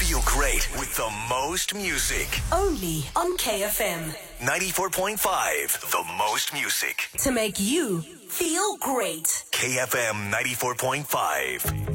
Feel great with the most music. Only on KFM 94.5, the most music. to make you feel great. KFM 94.5.